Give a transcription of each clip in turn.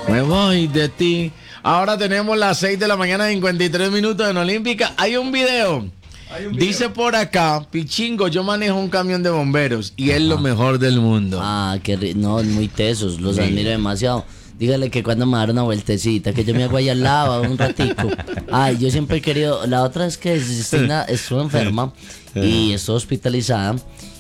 Me voy de ti. Ahora tenemos las 6 de la mañana, 53 minutos en Olímpica. Hay un video. Dice por acá, Pichingo, yo manejo un camión de bomberos y es lo mejor del mundo. No, muy tesos, los admiro demasiado. Dígale que cuando me da una vueltecita, que yo me hago ahí al lado un ratico. Yo siempre he querido. La otra es que Cristina estuvo enferma y estuvo hospitalizada.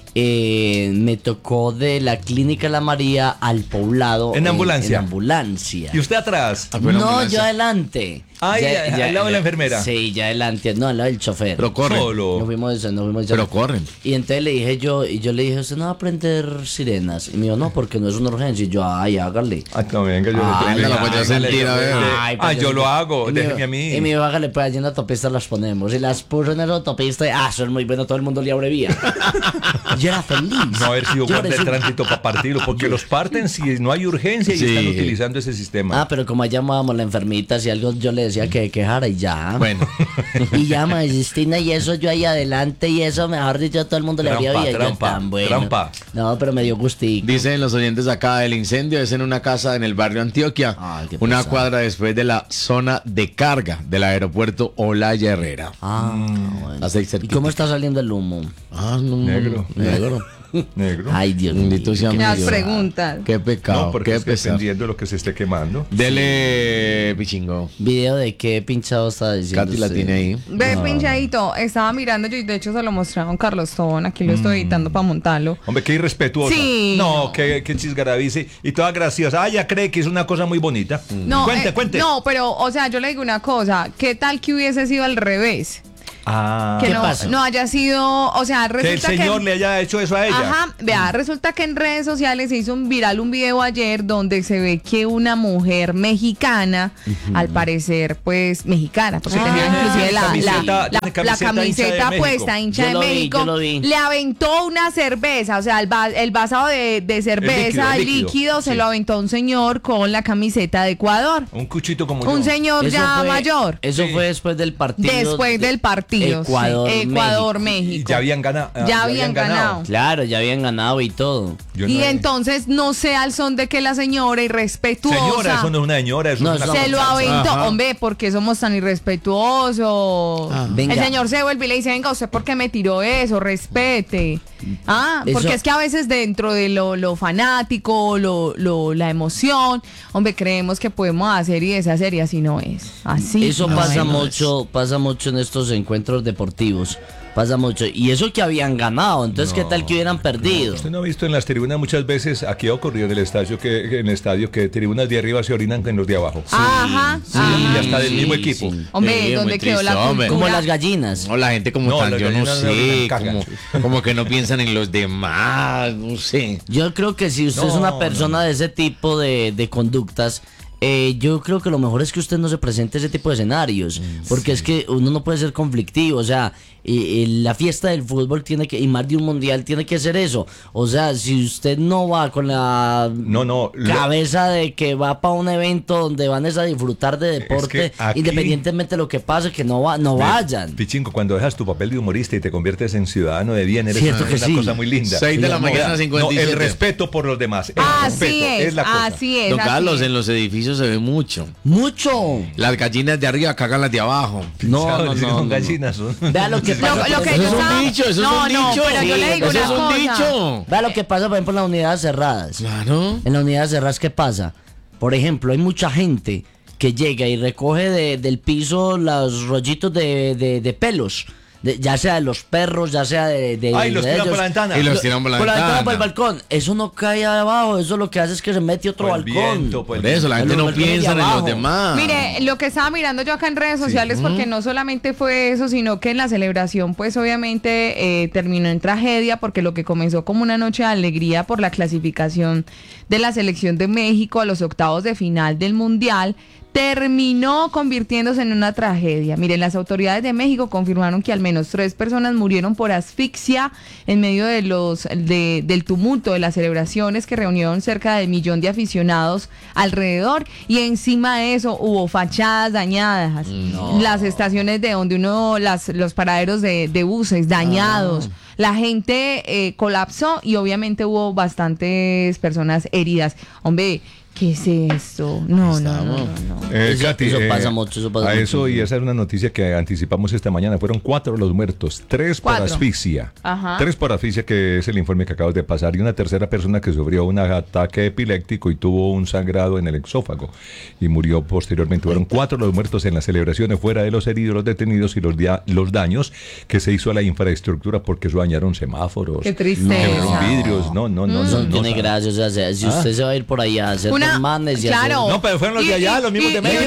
Me tocó de la Clínica La María al Poblado. ¿En ambulancia? En ambulancia. ¿Y usted atrás? No, yo adelante. Al lado de la enfermera. Sí, ya adelante. No, al lado del chofer. Pero corren. Nos fuimos Pero corren. Y entonces le dije y yo le dije, ¿usted no va a prender sirenas? Y me dijo, no, porque no es una urgencia. Y yo, hágale. No, venga, yo le la voy a sentir, a ver. yo lo hago, déjeme a mí. Y me dijo, hágale, pues allí en la autopista las ponemos. Y las puso en la autopista, eso es muy bueno, todo el mundo le abrevía. Yo era feliz. No haber sido guardia de tránsito para partirlo, porque los parten si no hay urgencia y están utilizando ese sistema. Pero como allá llamábamos la enfermita, si algo yo le decía que quejara y ya. Bueno. Y ya, Cristina, y eso yo ahí adelante, y eso, mejor dicho, todo el mundo le habría visto. Trampa. No, pero me dio gustico. Dicen los oyentes acá, el incendio es en una casa en el barrio Antioquia, una cuadra después de la zona de carga del aeropuerto Olaya Herrera. Bueno. ¿Y cómo está saliendo el humo? Negro. Ay, Dios mío. Bendito sea mi Las Dios. preguntas. Qué pecado, No, porque qué es pesar. dependiendo de lo que se esté quemando. Dele, Pichingo. ¿Video de qué pinchado está diciendo Katy la usted? tiene ahí. Ve, pinchadito, estaba mirando yo y de hecho se lo mostraron Carlos Tobón, aquí lo estoy editando para montarlo. Hombre, qué irrespetuosa. Sí. No, qué chisgarabice. Y toda graciosa. Ya cree que es una cosa muy bonita. No, Cuente. No, pero, o sea, yo le digo una cosa, ¿qué tal que hubiese sido al revés? Que ¿Qué no, pasa? no haya sido, o sea, Que el resulta señor le haya hecho eso a ella. Ajá, vea, resulta que en redes sociales se hizo un video ayer donde se ve que una mujer mexicana, al parecer, pues, mexicana, porque tenía inclusive la camiseta puesta, hincha de México, yo lo vi. le aventó una cerveza, o sea, el vaso de cerveza, El el líquido, líquido, se sí. lo aventó un señor con la camiseta de Ecuador. Un cuchito como Un yo. señor ya mayor. Eso Sí. fue después del partido. Después del partido. Ecuador, Y México. ya habían ganado. Ya habían ganado. Claro, ya habían ganado y todo. Y entonces no sé al son de que la señora irrespetuosa Señora, eso no es una señora, eso No, es una se lo cosa. aventó. Ajá. Hombre, ¿por qué somos tan irrespetuosos? Venga. El señor se vuelve y le dice, venga, ¿usted por qué me tiró eso? Respete. Porque Eso- es que a veces dentro de lo fanático, la emoción, hombre, creemos que podemos hacer y deshacer y así no es. Así Eso no pasa es. pasa mucho en estos encuentros deportivos. Pasa mucho. Y eso que habían ganado. Entonces, ¿qué tal que hubieran perdido? Usted no ha visto en las tribunas muchas veces, aquí ha ocurrido en el estadio que tribunas de arriba se orinan en los de abajo. Ajá. Y hasta del mismo equipo. Hombre, Sí, ¿dónde muy quedó la triste, hombre. cultura? Como las gallinas. No, la gente como No, tan, las yo no gallinas no sé, cagan. como que no piensan en los demás, no sé. Yo creo que si usted es una persona de ese tipo de conductas, yo creo que lo mejor es que usted no se presente ese tipo de escenarios, porque es que uno no puede ser conflictivo, o sea, la fiesta del fútbol tiene que, y más de un mundial, tiene que ser eso. O sea, si usted no va con la cabeza de que va para un evento donde van a disfrutar de deporte, Es que aquí, independientemente de lo que pase, que no vayan. Pichingo, cuando dejas tu papel de humorista y te conviertes en ciudadano de bien, eres Cierto que una sí. cosa muy linda. 6 de la mañana, 57. No, el respeto por los demás. El Así respeto es, la cosa. así es. Don así Carlos, es. en los edificios se ve mucho. ¡Mucho! Las gallinas de arriba cagan las de abajo. No. Son gallinas. Vea lo que pasa. Lo que Eso yo es un estaba- dicho, eso no, es un no, dicho. pero yo le digo Eso una es un cosa. dicho. Vea lo que pasa, por ejemplo, en las unidades cerradas. Claro. En las unidades cerradas, ¿qué pasa? Por ejemplo, hay mucha gente que llega y recoge del piso los rollitos de pelos. Ya sea de los perros, ya sea de Ay, los de tiran por ellos. la ventana. Y los tiran por la Por la ventana, ventana. por el balcón. Eso no cae abajo, eso lo que hace es que se mete otro Por el balcón. viento, Por eso la gente Los no balcones de piensa en los abajo. demás. Mire, lo que estaba mirando yo acá en redes sociales, porque no solamente fue eso, sino que en la celebración, pues obviamente terminó en tragedia, porque lo que comenzó como una noche de alegría por la clasificación de la selección de México a los octavos de final del Mundial, terminó convirtiéndose en una tragedia. Miren, las autoridades de México confirmaron que al menos 3 personas murieron por asfixia en medio de del tumulto de las celebraciones que reunieron cerca del 1.000.000 de aficionados alrededor, y encima de eso hubo fachadas dañadas, las estaciones de donde los paraderos de buses dañados. La gente colapsó y obviamente hubo bastantes personas heridas. Hombre, ¿Qué es esto? No. Katy, Eso pasa mucho, eso pasa a mucho. eso, y esa es una noticia que anticipamos esta mañana. Fueron 4 los muertos, 3 por 4. asfixia. Ajá. 3 por asfixia, que es el informe que acabas de pasar, y una tercera persona que sufrió un ataque epiléptico y tuvo un sangrado en el exófago y murió posteriormente. Fueron 4 los muertos en las celebraciones, fuera de los heridos, los detenidos y los daños que se hizo a la infraestructura, porque eso dañaron semáforos. Qué tristeza. Quebraron vidrios. No. Eso no tiene sabe. gracia, o sea, si usted se va a ir por allá a hacer manes y claro. No, pero fueron los de allá, los mismos de México.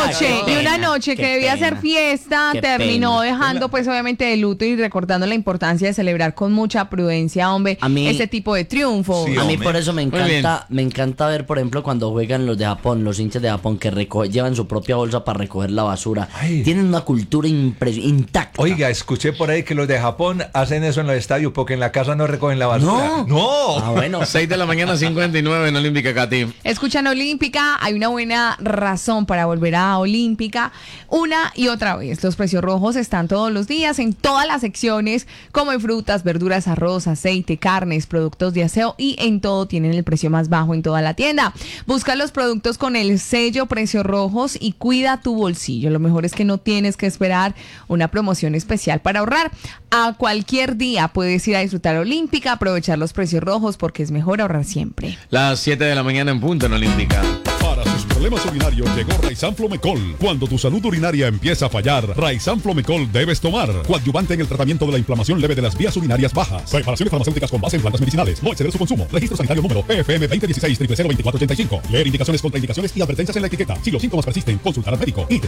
Y una noche Qué que debía pena. ser fiesta, Qué terminó pena. dejando pues obviamente de luto y recordando la importancia de celebrar con mucha prudencia, hombre, A mí- este tipo de triunfos. Sí, A mí hombre. por eso me Muy bien. encanta ver, por ejemplo, cuando juegan los de Japón, los hinchas de Japón que llevan su propia bolsa para recoger la basura. Ay. Tienen una cultura intacta. Oiga, escuché por ahí que los de Japón hacen eso en los estadios porque en la casa no recogen la basura. ¡No! Ah, bueno. 6 de la mañana, 59 en Olímpica, Katy. Escuchan Olímpica, hay una buena razón para volver a Olímpica una y otra vez. Los precios rojos están todos los días en todas las secciones, como en frutas, verduras, arroz, aceite, carnes, productos de aseo, y en todo tienen el precio más bajo en toda la tienda. Busca los productos con el sello Precios Rojos y cuida tu bolsillo. Lo mejor es que no tienes que esperar una promoción especial para ahorrar. A cualquier día puedes ir a disfrutar Olímpica, aprovechar los precios rojos, porque es mejor ahorrar siempre. Las 7 de la mañana en punto en Olímpica. Para sus problemas urinarios llegó Raizan Flomecol. Cuando tu salud urinaria empieza a fallar, Raizan Flomecol debes tomar. Coadyuvante en el tratamiento de la inflamación leve de las vías urinarias bajas. Preparaciones farmacéuticas con base en plantas medicinales. No exceder su consumo. Registro sanitario número PFM 2016-002485. Leer indicaciones, contraindicaciones y advertencias en la etiqueta. Si los síntomas persisten, consultar al médico. ID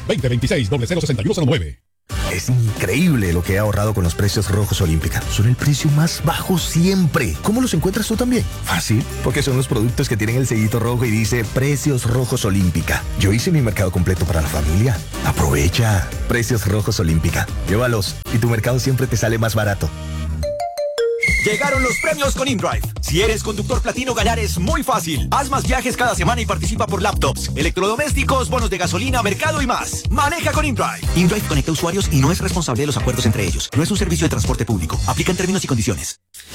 2026-006109. Es increíble lo que he ahorrado con los precios rojos Olímpica. Son el precio más bajo siempre. ¿Cómo los encuentras tú también? Fácil, porque son los productos que tienen el sellito rojo y dice Precios Rojos Olímpica. Yo hice mi mercado completo para la familia. Aprovecha. Precios Rojos Olímpica. Llévalos y tu mercado siempre te sale más barato. Llegaron los premios con InDrive. Si eres conductor platino, ganar es muy fácil. Haz más viajes cada semana y participa por laptops, electrodomésticos, bonos de gasolina, mercado y más. Maneja con InDrive. InDrive conecta usuarios y no es responsable de los acuerdos entre ellos. No es un servicio de transporte público. Aplica en términos y condiciones.